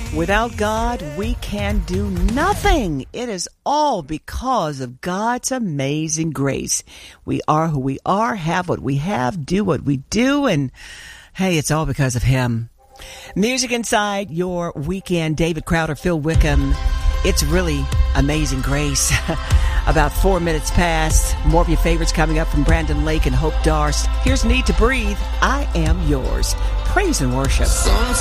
Without God, we can do nothing. It is all because of God's amazing grace. We are who we are, have what we have, do what we do, and hey, it's all because of Him. Music inside your weekend, David Crowder, Phil Wickham. It's really amazing grace. About 4 minutes past. More of your favorites coming up from Brandon Lake and Hope Darst. Here's Need to Breathe. I Am Yours. Praise and worship.